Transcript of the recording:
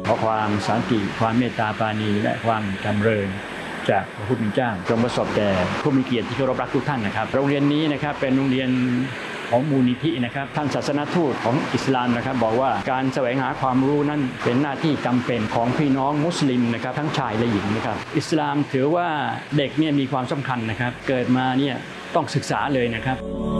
อความสันติความเมตตาปราณีและความจำเริญจากพระผู้เป็นเจ้าจงประสบแก่ผู้มีเกียรติที่เคารพรักทุกท่านนะครับโรงเรียนนี้นะครับเป็นโรงเรียนของมูลนิธินะครับท่านศาสนทูตของอิสลามนะครับบอกว่าการแสวงหาความรู้นั้นเป็นหน้าที่จำเป็นของพี่น้องมุสลิมนะครับทั้งชายและหญิงนะครับอิสลามถือว่าเด็กเนี่ยมีความสำคัญนะครับเกิดมาเนี่ยต้องศึกษาเลยนะครับ